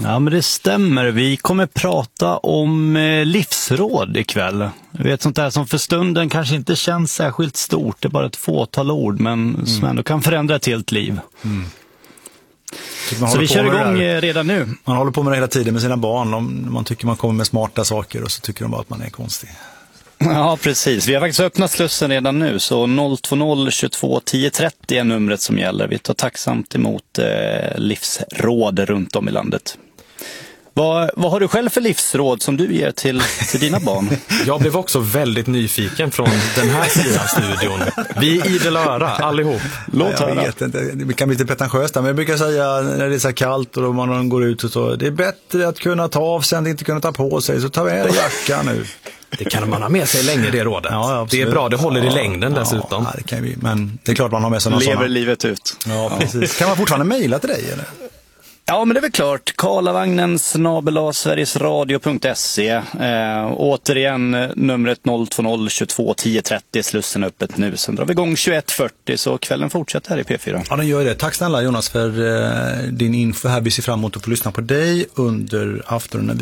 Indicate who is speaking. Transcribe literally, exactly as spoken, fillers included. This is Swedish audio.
Speaker 1: Ja, men det stämmer. Vi kommer prata om eh, livsråd ikväll. Jag vet sånt där som för stunden kanske inte känns särskilt stort. Det är bara ett fåtal ord, men mm. som ändå kan förändra ett helt liv. Mm. Så vi kör igång redan nu.
Speaker 2: Man håller på med det hela tiden med sina barn. Om man tycker man kommer med smarta saker och så tycker de bara att man är konstig.
Speaker 1: Ja, precis. Vi har faktiskt öppnat slussen redan nu, så noll två noll tjugotvå tio trettio är numret som gäller. Vi tar tacksamt emot eh, livsråd runt om i landet. Vad, vad har du själv för livsråd som du ger till, till dina barn?
Speaker 3: Jag blev också väldigt nyfiken från den här sidan studion. Vi är idel öra, allihop.
Speaker 2: Låt jag vet inte, det kan bli lite pretentiöst, men jag brukar säga när det är så kallt och man går ut och så, det är bättre att kunna ta av sig än att inte kunna ta på sig, så ta med jackan nu.
Speaker 3: Det kan man ha med sig länge, det rådet. Ja, det är bra, det håller i längden ja, dessutom.
Speaker 2: Ja, det kan vi, men det är klart man har med sig någon
Speaker 1: Lever
Speaker 2: sådana.
Speaker 1: livet ut.
Speaker 2: Ja, precis. Kan man fortfarande mejla till dig, eller?
Speaker 1: Ja, men det är väl klart. Karlavagnen snabel-a sverigesradio punkt se. Eh, återigen numret noll två noll tjugotvå tio trettio, slussen öppet nu. Sen drar vi igång tjugoett fyrtio, så kvällen fortsätter här i P fyra.
Speaker 2: Ja, den gör det. Tack snälla Jonas för eh, din info här. Vi ser fram emot att få lyssna på dig under aftonen när